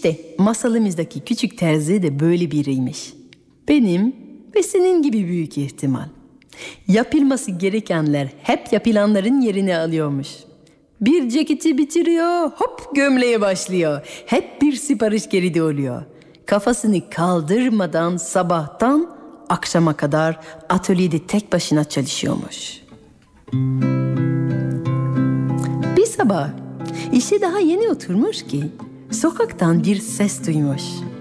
İşte masalımızdaki küçük terzi de böyle biriymiş. Benim ve senin gibi büyük ihtimal. Yapılması gerekenler hep yapılanların yerini alıyormuş. Bir ceketi bitiriyor, hop gömleğe başlıyor. Hep bir sipariş geride oluyor. Kafasını kaldırmadan sabahtan akşama kadar atölyede tek başına çalışıyormuş. Bir sabah işe daha yeni oturmuş ki sokaktan bir ses duymuş.